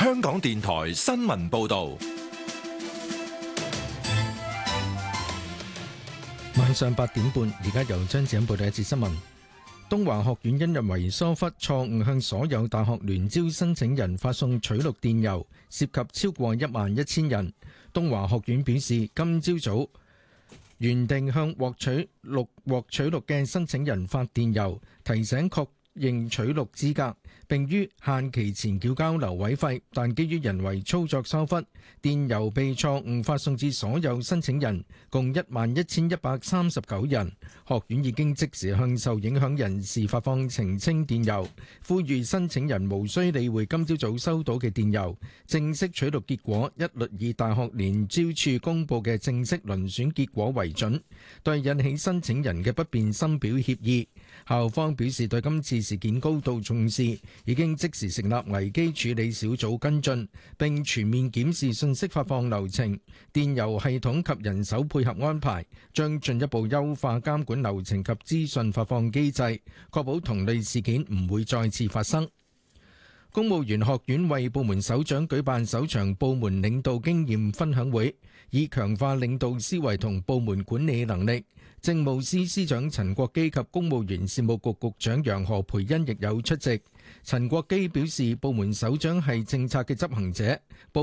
香港電台新聞報道。 晚上8點半，而家由張子欣報道一節新聞。東華學院因人為疏忽，錯誤向所有大學聯招申請人發送取錄電郵，涉及超過11000人。東華學院表示，今朝早原定向獲取錄嘅申請人發電郵，提醒確認取錄資格，並於限期前繳交留位費，但基於人為操作疏忽，電郵被錯誤發送至所有申請人，共11139人。學院已經即時向受影響人士發放澄清電郵，呼籲申請人無需理會今朝早收到嘅電郵。正式取錄結果一律以大學聯招處公佈嘅正式遴選結果為準，對引起申請人嘅不便深表歉意。校方表示對今次事件高度重視，已經即時成立危機處理小組跟進，並全面檢視信息發放流程、電郵系統及人手配合安排，將進一步優化監管流程及資訊發放機制，確保同類事件唔會再次發生。公務員學院為部門首長舉辦首場部門領導經驗分享會，以強化領導思維同部門管理能力。政務司司長陳國基及公務員事務局局長楊何蓓茵亦有出席。陳國基表示，部門首長係政策嘅執行者，